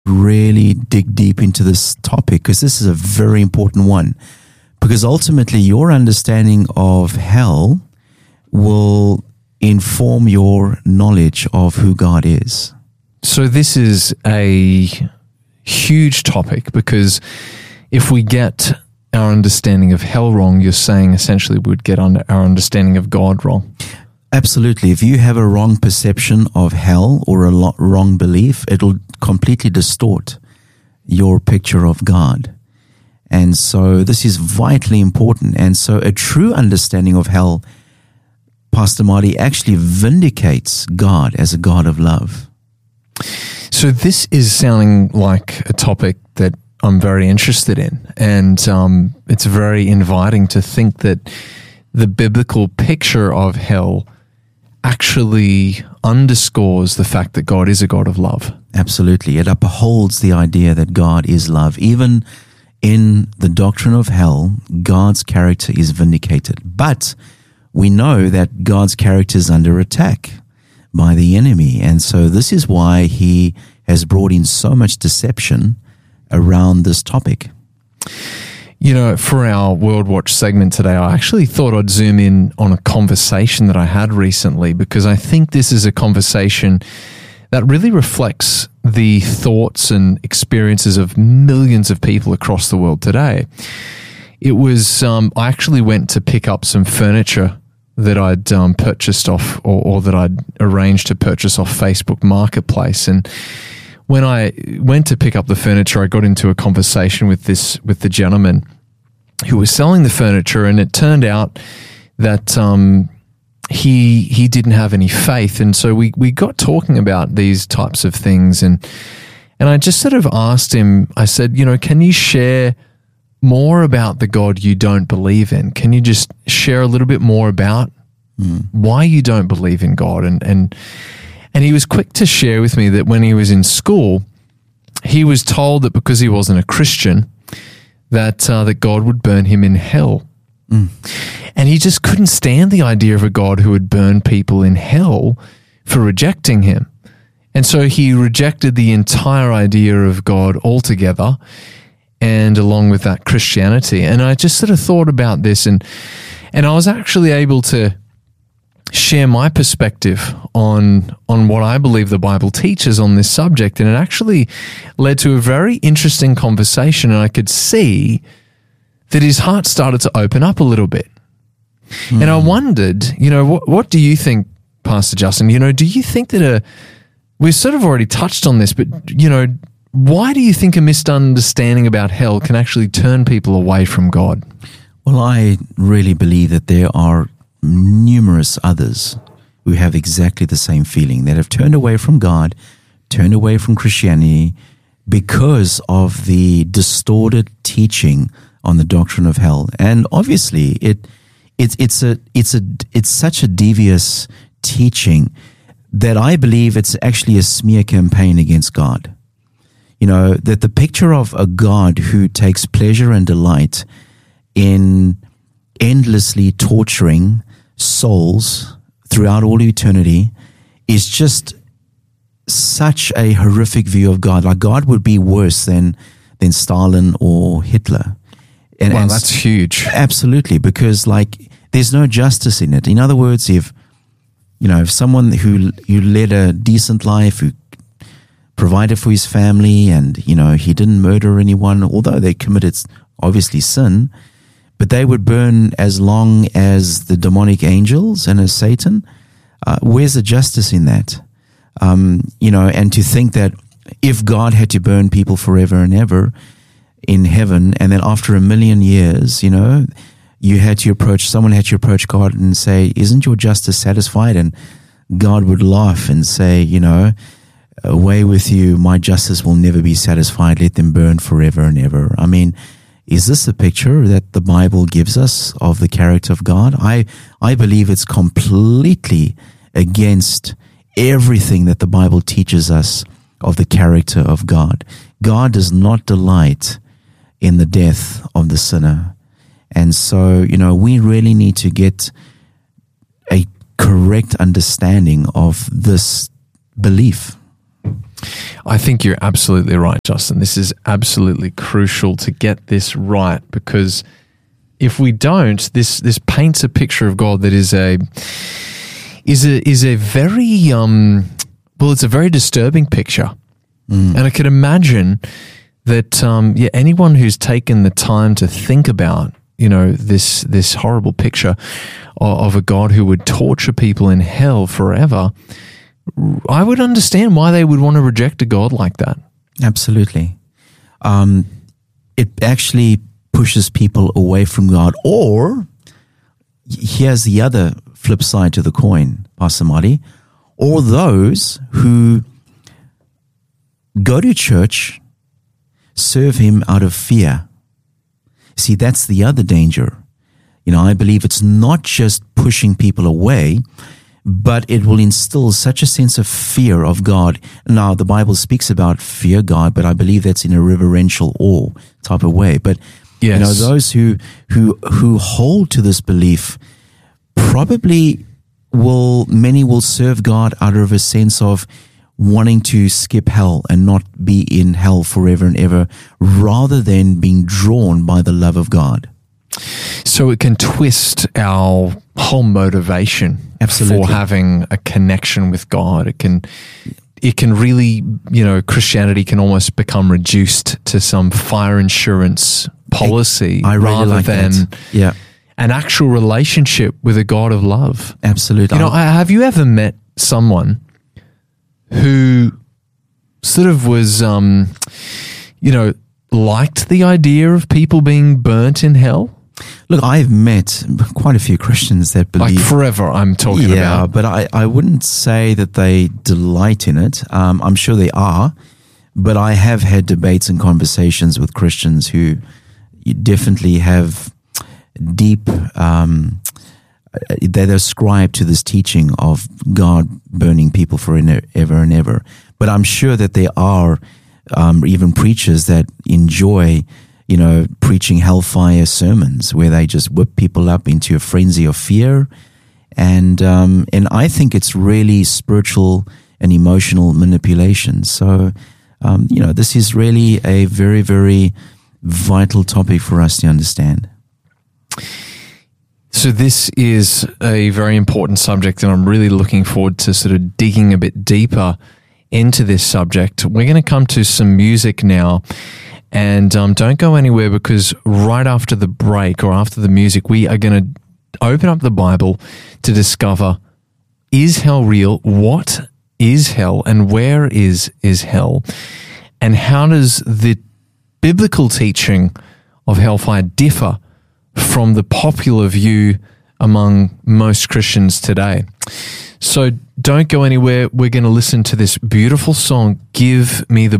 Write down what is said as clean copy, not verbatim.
really dig deep into this topic because this is a very important one. Because ultimately, your understanding of hell will inform your knowledge of who God is. So this is a huge topic because if we get our understanding of hell wrong, you're saying essentially we'd get our understanding of God wrong. Absolutely. If you have a wrong perception of hell or a wrong belief, it'll completely distort your picture of God. And so this is vitally important. And so a true understanding of hell, Pastor Marty, actually vindicates God as a God of love. So this is sounding like a topic that I'm very interested in. And it's very inviting to think that the biblical picture of hell actually underscores the fact that God is a God of love. Absolutely. It upholds the idea that God is love. Even in the doctrine of hell, God's character is vindicated. But we know that God's character is under attack by the enemy. And so this is why he has brought in so much deception around this topic. You know, for our World Watch segment today, I actually thought I'd zoom in on a conversation that I had recently because I think this is a conversation that really reflects the thoughts and experiences of millions of people across the world today. It was, I actually went to pick up some furniture that I'd purchased off or that I'd arranged to purchase off Facebook Marketplace. And when I went to pick up the furniture, I got into a conversation with the gentleman who was selling the furniture, and it turned out that he didn't have any faith. And so we got talking about these types of things, and I just sort of asked him, I said, you know, can you share more about the God you don't believe in? Can you just share a little bit more about why you don't believe in God? And he was quick to share with me that when he was in school, he was told that because he wasn't a Christian, that God would burn him in hell. And he just couldn't stand the idea of a God who would burn people in hell for rejecting him. And so he rejected the entire idea of God altogether, and along with that, Christianity. And I just sort of thought about this, and I was actually able to share my perspective on what I believe the Bible teaches on this subject. And it actually led to a very interesting conversation, and I could see that his heart started to open up a little bit. And I wondered, you know, what do you think, Pastor Justin? You know, do you think that we've sort of already touched on this, but, you know, why do you think a misunderstanding about hell can actually turn people away from God? Well, I really believe that there are numerous others who have exactly the same feeling, that have turned away from God, turned away from Christianity because of the distorted teaching on the doctrine of hell. And obviously, it's such a devious teaching that I believe it's actually a smear campaign against God. You know, that the picture of a God who takes pleasure and delight in endlessly torturing souls throughout all eternity is just such a horrific view of God. Like, God would be worse than Stalin or Hitler. And that's huge. Absolutely, because like there's no justice in it. In other words, if someone who led a decent life, who provided for his family, and, you know, he didn't murder anyone, although they committed obviously sin, but they would burn as long as the demonic angels and as Satan. Where's the justice in that? And to think that if God had to burn people forever and ever in heaven, and then after 1,000,000 years, you know, someone had to approach God and say, isn't your justice satisfied? And God would laugh and say, you know, away with you, my justice will never be satisfied. Let them burn forever and ever. I mean, is this the picture that the Bible gives us of the character of God? I believe it's completely against everything that the Bible teaches us of the character of God. God does not delight in the death of the sinner. And so, you know, we really need to get a correct understanding of this belief. I think you're absolutely right, Justin. This is absolutely crucial to get this right, because if we don't, this paints a picture of God that is a very it's a very disturbing picture. And I could imagine that anyone who's taken the time to think about this horrible picture of a God who would torture people in hell forever, I would understand why they would want to reject a God like that. Absolutely. It actually pushes people away from God. Or here's the other flip side to the coin, Pastor Marty, or those who go to church, serve him out of fear. See, that's the other danger. I believe it's not just pushing people away, but it will instill such a sense of fear of God. Now, the Bible speaks about fear God, but I believe that's in a reverential awe type of way. But yes, those who hold to this belief probably many will serve God out of a sense of wanting to skip hell and not be in hell forever and ever, rather than being drawn by the love of God. So it can twist our whole motivation Absolutely. for having a connection with God. It can really, Christianity can almost become reduced to some fire insurance policy I really rather like than that. an actual relationship with a God of love. Absolutely. Have you ever met someone who sort of was, liked the idea of people being burnt in hell? Look, I've met quite a few Christians that believe... Like forever, I'm talking about. Yeah, but I wouldn't say that they delight in it. I'm sure they are, but I have had debates and conversations with Christians who definitely have deep... they ascribe to this teaching of God burning people forever and ever. But I'm sure that there are even preachers that enjoy, preaching hellfire sermons where they just whip people up into a frenzy of fear. And I think it's really spiritual and emotional manipulation. So, this is really a very, very vital topic for us to understand. So this is a very important subject, and I'm really looking forward to sort of digging a bit deeper into this subject. We're going to come to some music now, and don't go anywhere, because right after the break or after the music, we are going to open up the Bible to discover, is hell real? What is hell, and where is hell? And how does the biblical teaching of hellfire differ from the popular view among most Christians today? So don't go anywhere. We're going to listen to this beautiful song, Give Me the